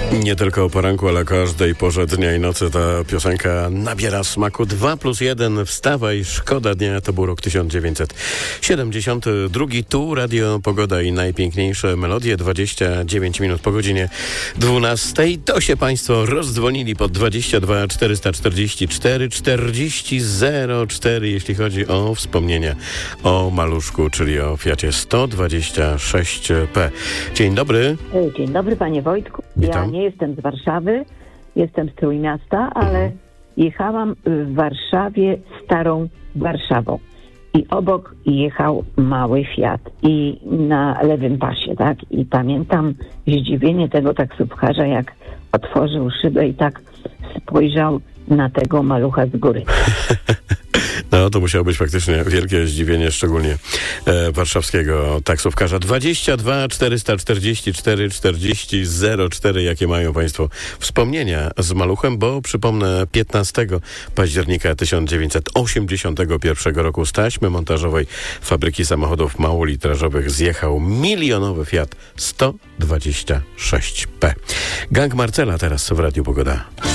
Nie tylko o poranku, ale każdej porze dnia i nocy ta piosenka nabiera smaku. 2+1, wstawaj, szkoda dnia. To był rok 1972. Tu Radio Pogoda i najpiękniejsze melodie. 29 minut po godzinie 12. To się Państwo rozdzwonili pod 22 444 40 04, jeśli chodzi o wspomnienia o maluszku, czyli o Fiacie 126P. Dzień dobry. Dzień dobry, panie Wojtku. Witam. Ja nie jestem z Warszawy, jestem z Trójmiasta, ale jechałam w Warszawie starą Warszawą. I obok jechał mały Fiat i na lewym pasie, tak? I pamiętam zdziwienie tego taksówkarza, jak otworzył szybę i tak spojrzał na tego malucha z góry. No, to musiało być faktycznie wielkie zdziwienie, szczególnie warszawskiego taksówkarza. 22 444 40 04. Jakie mają Państwo wspomnienia z maluchem, bo przypomnę, 15 października 1981 roku z taśmy montażowej fabryki samochodów małolitrażowych zjechał milionowy Fiat 126P. Gang Marcela teraz w Radiu Pogoda.